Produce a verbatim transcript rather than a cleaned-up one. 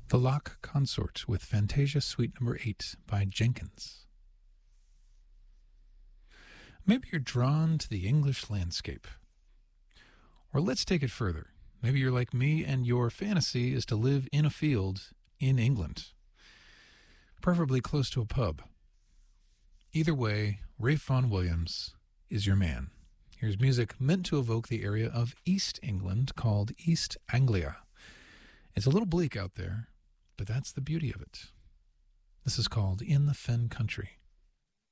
The Lock Consort with Fantasia Suite Number eight by Jenkins. Maybe you're drawn to the English landscape. Or let's take it further. Maybe you're like me and your fantasy is to live in a field in England, preferably close to a pub. Either way, Ralph Vaughan Williams is your man. Here's music meant to evoke the area of East England called East Anglia. It's a little bleak out there, but that's the beauty of it. This is called In the Fen Country.